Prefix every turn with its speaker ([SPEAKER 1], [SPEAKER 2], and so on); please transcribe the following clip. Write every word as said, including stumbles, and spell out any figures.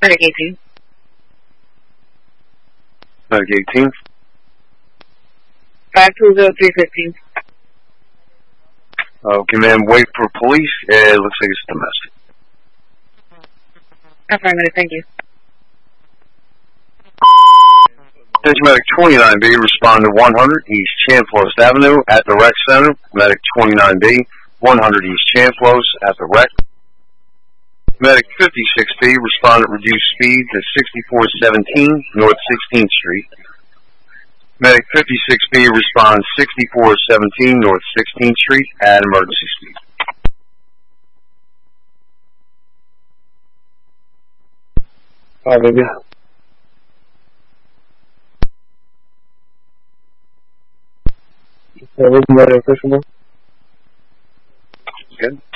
[SPEAKER 1] Medic eighteen.
[SPEAKER 2] Medic eighteen.
[SPEAKER 1] five two zero three fifteen.
[SPEAKER 2] Okay, ma'am, wait for police. It looks like it's domestic.
[SPEAKER 1] Affirmative, thank you.
[SPEAKER 2] Attention Medic twenty-nine B, respond to one hundred East Chanflos Avenue at the Rec Center. Medic twenty-nine B, one hundred East Chanflos at the Rec. Medic fifty-six B, respond at reduced speed to sixty-four seventeen North sixteenth Street. Medic fifty-six B, respond sixty-four seventeen North sixteenth Street at emergency speed.
[SPEAKER 3] Alright, baby. Okay, where's the medic official?
[SPEAKER 2] Good.